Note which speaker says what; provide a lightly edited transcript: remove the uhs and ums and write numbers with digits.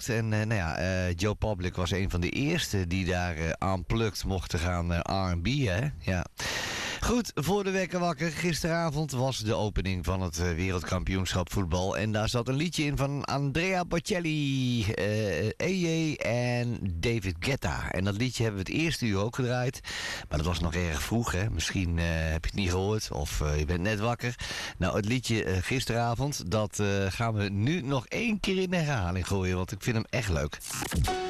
Speaker 1: gelukt. En Joe Public was een van de eerste die daar aan plukt mochten gaan R&B, hè. Ja. Goed, voor de wekker wakker. Gisteravond was de opening van het wereldkampioenschap voetbal. En daar zat een liedje in van Andrea Bocelli, EJ en David Guetta. En dat liedje hebben we het eerste uur ook gedraaid. Maar dat was nog erg vroeg, hè. Misschien heb je het niet gehoord of je bent net wakker. Nou, het liedje gisteravond, dat gaan we nu nog 1 keer in de herhaling gooien. Want ik vind hem echt leuk.